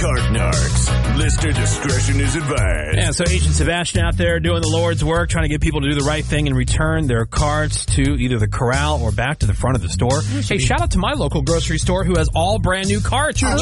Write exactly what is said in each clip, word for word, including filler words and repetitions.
Cart Narcs. Listener discretion is advised. Yeah, so Agent Sebastian out there doing the Lord's work, trying to get people to do the right thing and return their carts to either the corral or back to the front of the store. Hey, shout out to my local grocery store who has all brand new carts. Oh,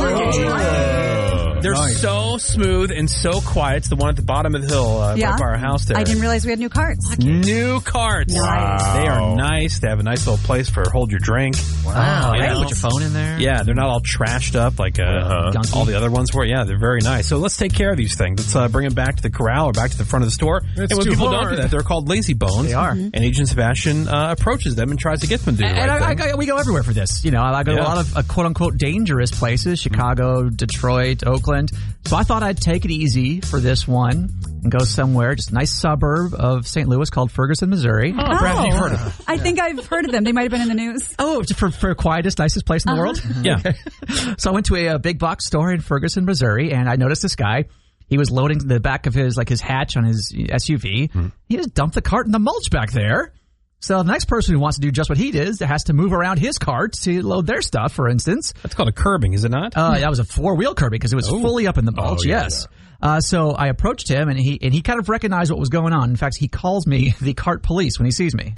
oh, They're nice. So smooth and so quiet. It's the one at the bottom of the hill uh, yeah. right by our house there. I didn't realize we had new carts. New carts. Wow. They are nice. They have a nice little place for hold your drink. Wow. You Hey, know? put your phone in there. Yeah, they're not all trashed up like uh, uh-huh. all the other ones were. Yeah, they're very nice. So let's take care of these things. Let's uh, bring them back to the corral or back to the front of the store. It's and when too people hard. don't do that, they're called lazy bones. They are. Mm-hmm. And Agent Sebastian uh, approaches them and tries to get them to do the And right I, thing. I, we go everywhere for this. You know, I go to Yeah. a lot of uh, quote-unquote dangerous places, Chicago, Detroit, Oakland. So I thought I'd take it easy for this one and go somewhere, just a nice suburb of Saint Louis called Ferguson, Missouri. Oh, perhaps you've heard of them. I think I've heard of them. They might have been in the news. Oh, for, for quietest, nicest place in the Uh-huh. world? Yeah. Okay. So I went to a, a big box store in Ferguson, Missouri, and I noticed this guy. He was loading the back of his, like his hatch on his S U V. Hmm. He just dumped the cart in the mulch back there. So the next person who wants to do just what he did has to move around his cart to load their stuff, for instance. That's called a curbing, is it not? Uh, that was a four-wheel curbing because it was Oh. fully up in the mulch, Oh, yeah, yes. Uh, so I approached him, and he and he kind of recognized what was going on. In fact, he calls me the cart police when he sees me.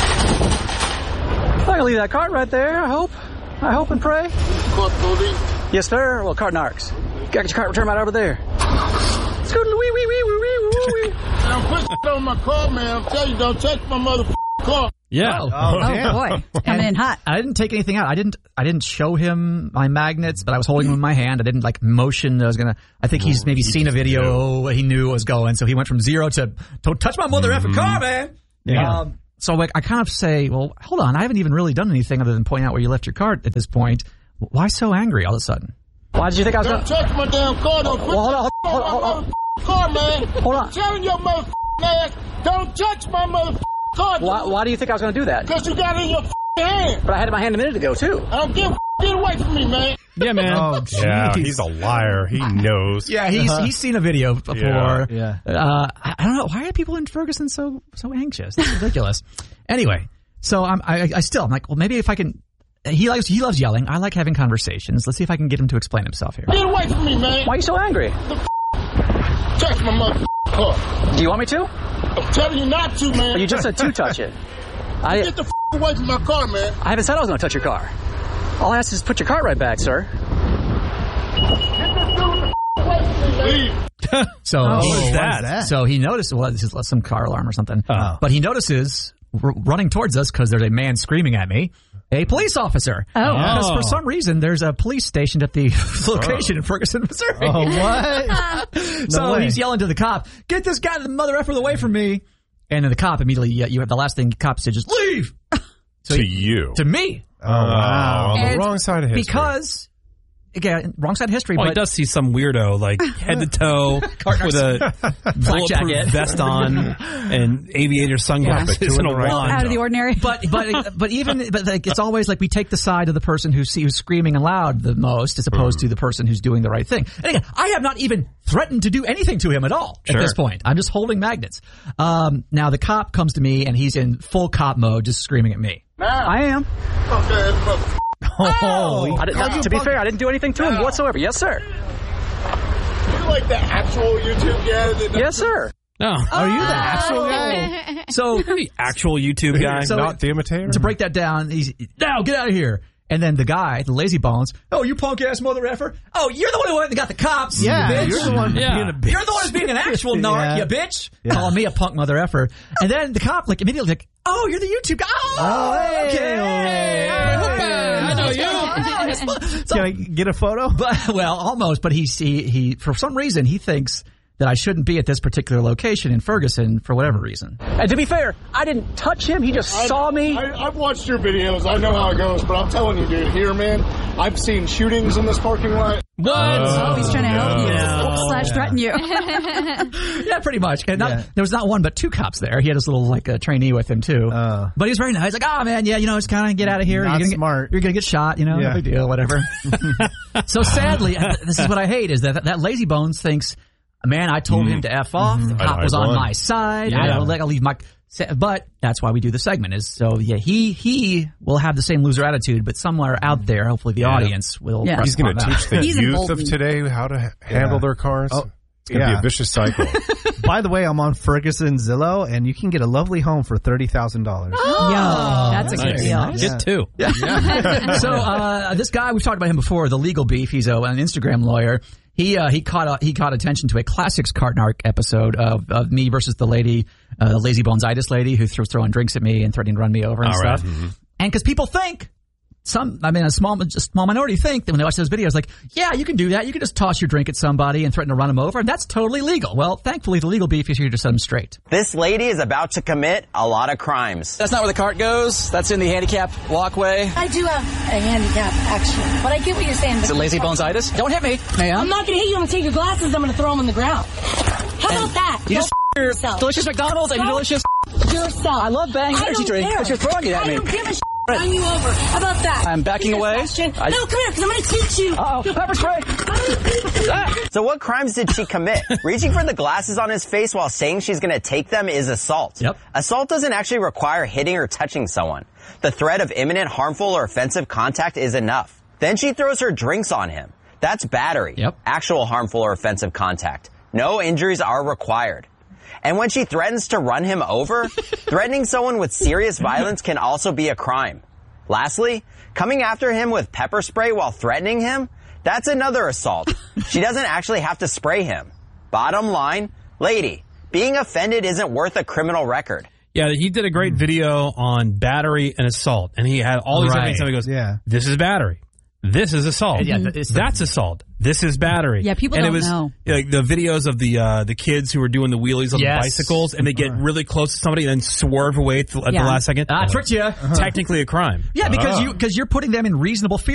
I'm going to leave that cart right there, I hope. I hope and pray. Cart police? Yes, sir. Well, cart narcs. Got your cart returned right over there. Scoodle wee wee wee wee wee wee. Don't put shit on my car, man. I'm telling you, don't touch my motherfucking car. Yeah. Oh, Oh, boy. Coming in hot. I didn't take anything out. I didn't. I didn't show him my magnets, but I was holding them in my hand. I didn't like motion. I was gonna. I think he's maybe seen a video. He knew it was going, so he went from zero to don't touch my mother effing car, man. Yeah. Um, so like, I kind of say, well, hold on. I haven't even really done anything other than point out where you left your cart at this point. Why so angry all of a sudden? Why did you think I was Don't gonna? touch my damn car. Don't put Well, hold on, shit hold on, on hold on. my motherfucking car, man. Hold on. I'm telling your motherfucking ass, don't touch my motherfucking car. Why, why do you think I was going to do that? Because you got it in your hand. But I had it in my hand a minute ago too. I don't give a get away from me, man. Yeah, man. Oh, yeah, he's a liar. He knows. Yeah, he's he's seen a video before. Yeah. Yeah. Uh, I, I don't know, why are people in Ferguson so so anxious? It's ridiculous. Anyway, so I'm I, I still I'm like, well, maybe if I can. He likes he loves yelling. I like having conversations. Let's see if I can get him to explain himself here. Get away from me, man. Why are you so angry? Touch my motherfucking car. Do you want me to? I'm telling you not to, man. You just said to touch it. I Get the f- away from my car, man. I haven't said I was going to touch your car. All I asked is put your cart right back, sir. Leave. So Oh, he, what is that? So he noticed. Well, this is some car alarm or something. Oh. But he notices r- running towards us because there's a man screaming at me. A police officer. Oh. Because for Oh. some reason there's a police stationed at the location in Ferguson, Missouri. Oh, what? So way. he's yelling to the cop, "Get this guy, the mother effer, away from me!" And then the cop immediately, you, you have the last thing the cop said, just leave. So to he- you. to me, Oh, wow. On the And wrong side of history. because again, wrong side of history. Well, but he does see some weirdo, like, head to toe, with a bulletproof jacket. vest on, and aviator sunglasses Yeah. and a Right. wand. Out of the ordinary. But but but even but like it's always like we take the side of the person who's who's screaming aloud the most as opposed to the person who's doing the right thing. And again, I have not even threatened to do anything to him at all Sure. at this point. I'm just holding magnets. Um, now the cop comes to me and he's in full cop mode, just screaming at me. I am. Okay, Oh, I didn't, to be fair, I didn't do anything to him whatsoever. Yes, sir. you like the actual YouTube guy? That Yes, sir. No. Are you the actual guy? So The actual YouTube guy. So- Not the imitator? to break that down, he's now get out of here. And then the guy, the lazy bones, oh, you punk ass mother effer. Oh, you're the one who went and got the cops. Yeah, you bitch. you're the one Yeah. being a bitch. You're the one who's being an actual narc, Yeah. you bitch. Calling me a punk mother effer. And then the cop, like, immediately, like, oh, you're the YouTube guy. Oh, Oh, okay. hey. I know you. So, Can I get a photo? but, well, almost, but he, he, he, for some reason, he thinks that I shouldn't be at this particular location in Ferguson for whatever reason. And to be fair, I didn't touch him. He just saw me. I, I've watched your videos. I know how it goes, but I'm telling you, dude, here, man, I've seen shootings in this parking lot. What? Oh, he's trying to help you. No. Slash threaten you. Yeah, pretty much. And not, Yeah. there was not one, but two cops there. He had his little like uh, trainee with him too. Uh. but he was very nice. Like, oh man, yeah, you know, just kind of get out of here. Not you're gonna smart. Get, you're gonna get shot. You know, Yeah. no big deal, whatever. So sadly, this is what I hate: is that that lazy bones thinks, man, I told him to f off. The cop I- I was on won. my side. Yeah. I don't let I leave my So- But that's why we do the segment. Is so yeah, he he will have the same loser attitude, but somewhere out there, hopefully the audience will. Yeah. He's going to teach the He's youth emboldened. of today how to ha- handle Yeah. their cars. Oh, it's going to be yeah. a vicious cycle. By the way, I'm on Ferguson Zillow, and you can get a lovely home for thirty thousand dollars. Yo, that's a good Nice. deal. Get two. So uh, this guy, we've talked about him before, the legal beef. He's a, an Instagram lawyer. He uh, he caught a, he caught attention to a Classics Cartnark episode of, of me versus the lady, uh, the lazy bonesitis lady who throws throwing drinks at me and threatening to run me over and All right. stuff. And because people think. Some, I mean, a small, a small minority think that when they watch those videos, like, yeah, you can do that. You can just toss your drink at somebody and threaten to run them over, and that's totally legal. Well, thankfully, the legal beef is here to set them straight. This lady is about to commit a lot of crimes. That's not where the cart goes. That's in the handicap walkway. I do have a handicap, actually. But I get what you're saying. Is it lazy bonesitis? Don't hit me, ma'am. I'm not going to hit you. I'm going to take your glasses. I'm going to throw them on the ground. How about that? You just Go your yourself. delicious McDonald's and your Go delicious. yourself. I love Bang I energy don't drink, care. but you're throwing it at I me. don't give a shit. Run you over. How about that? I'm backing Next away. question. I- No, come here, because I'm going to teach you. Oh, pepper spray. So what crimes did she commit? Reaching for the glasses on his face while saying she's going to take them is assault. Yep. Assault doesn't actually require hitting or touching someone. The threat of imminent harmful or offensive contact is enough. Then she throws her drinks on him. That's battery. Yep. Actual harmful or offensive contact. No injuries are required. And when she threatens to run him over, threatening someone with serious violence can also be a crime. Lastly, coming after him with pepper spray while threatening him, that's another assault. She doesn't actually have to spray him. Bottom line, lady, being offended isn't worth a criminal record. Yeah, he did a great video on battery and assault, and he had all these Right. different stuff. He goes, Yeah. this is battery. This is assault. Yeah, it's the- That's assault. This is battery. Yeah, people and don't it was, know. Like the videos of the uh, the kids who were doing the wheelies on Yes. the bicycles, and they get really close to somebody and then swerve away at the, at Yeah. the last second. I tricked you. Technically a crime. Yeah, because you because you're putting them in reasonable fear.